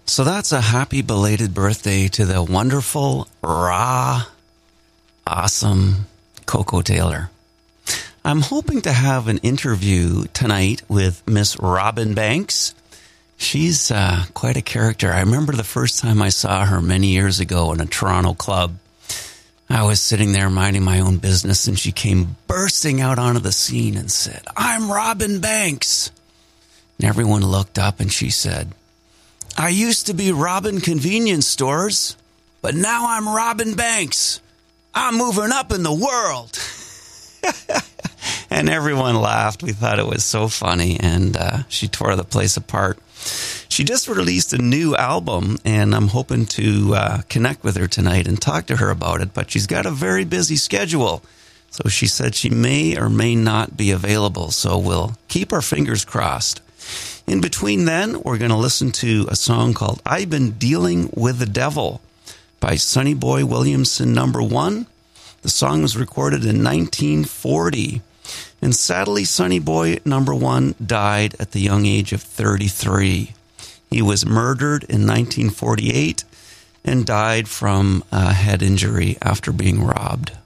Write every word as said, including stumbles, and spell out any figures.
So that's a happy belated birthday to the wonderful, raw, awesome Coco Taylor. I'm hoping to have an interview tonight with Miss Robin Banks. She's uh, quite a character. I remember the first time I saw her many years ago in a Toronto club. I was sitting there minding my own business, and she came bursting out onto the scene and said, "I'm Robin Banks." And everyone looked up, and she said, "I used to be Robin Convenience Stores, but now I'm Robin Banks. I'm moving up in the world." And everyone laughed. We thought it was so funny, and uh, she tore the place apart. She just released a new album, and I'm hoping to uh, connect with her tonight and talk to her about it, but she's got a very busy schedule. So she said she may or may not be available, so we'll keep our fingers crossed. In between then, we're going to listen to a song called "I've Been Dealing with the Devil" by Sonny Boy Williamson number one. The song was recorded in nineteen forty. And sadly, Sonny Boy number one died at the young age of thirty-three. He was murdered in nineteen forty-eight and died from a head injury after being robbed.